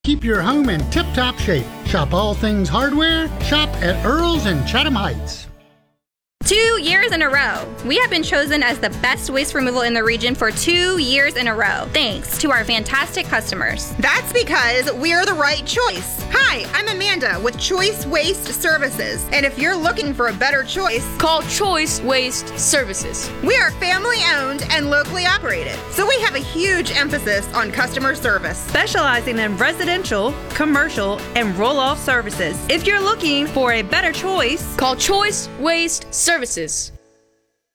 Keep your home in tip-top shape. Shop all things hardware. Shop at Earl's in Chatham Heights. 2 years in a row. We have been chosen as the best waste removal in the region for 2 years in a row, thanks to our fantastic customers. That's because we're the right choice. Hi, I'm Amanda with Choice Waste Services. And if you're looking for a better choice, call Choice Waste Services. We are family owned and locally operated, so we have a huge emphasis on customer service, specializing in residential, commercial, and roll-off services. If you're looking for a better choice, call Choice Waste Services.